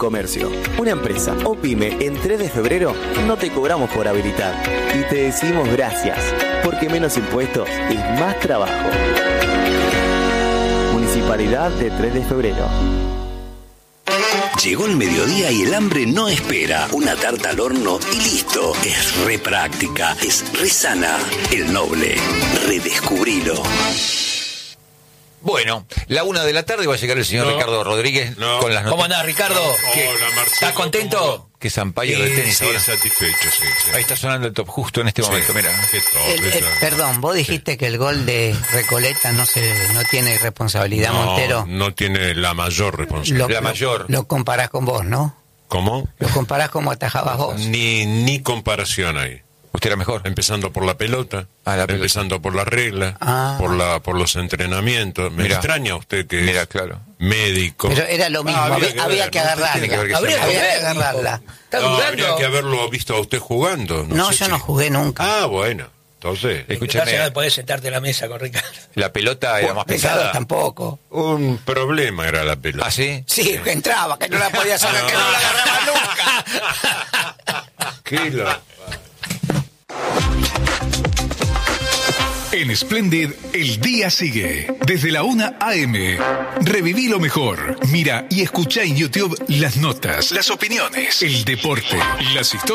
Comercio, una empresa o pyme en 3 de febrero no te cobramos por habilitar y te decimos gracias, porque menos impuestos es más trabajo. Municipalidad de 3 de febrero. Llegó el mediodía y el hambre no espera. Una tarta al horno y listo. Es re práctica, es re sana. El Noble, redescubrilo. Bueno, la 1 de la tarde va a llegar el señor Ricardo Rodríguez con las noticias. ¿Cómo andás, Ricardo? Hola, Marcelo. ¿Estás contento? Que Zampayo de tenis. Sí, satisfecho, sí. Ahí está sonando el top justo en este momento, mira. Qué top, Perdón, vos dijiste que el gol de Recoleta no tiene responsabilidad Montero. No tiene la mayor responsabilidad. Lo comparás con vos, ¿no? ¿Cómo? Lo comparás como atajabas vos. Ni comparación ahí. ¿Usted era mejor? Empezando por la pelota, empezando por la regla, por los entrenamientos. Me extraña usted que es médico. Pero era lo mismo, había que agarrarla. Habría que agarrarla. Habría que haberlo visto a usted jugando. No, yo no jugué nunca. Ah, bueno. Entonces, escúchame. No podés sentarte a la mesa con Ricardo. La pelota era más pesada. Tampoco. Un problema era la pelota. ¿Ah, sí? Sí, que entraba, que no la podía sacar, que no la agarraba nunca. Tranquilo. En Splendid, el día sigue. Desde la 1 a.m. Reviví lo mejor. Mira y escucha en YouTube las notas, las opiniones, el deporte, las historias.